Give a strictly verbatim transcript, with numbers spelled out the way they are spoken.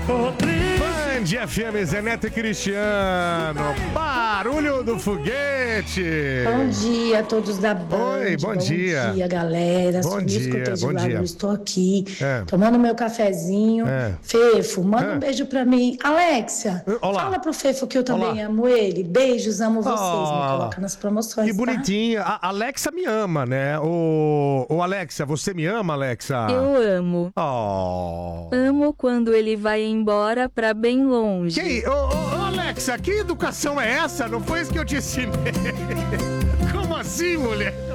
Band F M, Zé Neto e Cristiano. Barulho do foguete. Bom dia a todos da Band. Oi, bom, bom dia. Bom dia, galera. Bom dia, bom dia. Eu estou aqui, é. tomando meu cafezinho. É. Fefo, manda é. um beijo pra mim. Alexia, Olá. fala pro Fefo que eu também Olá. amo ele. Beijos, amo vocês. Oh, me coloca nas promoções, que bonitinha. Tá? A Alexa me ama, né? O, o Alexa, você me ama, Alexa? Eu amo. Oh. Amo quando ele vai embora pra bem longe. Que, ô, ô, Alexa, que educação é essa? Não foi isso que eu te ensinei? Como assim, mulher?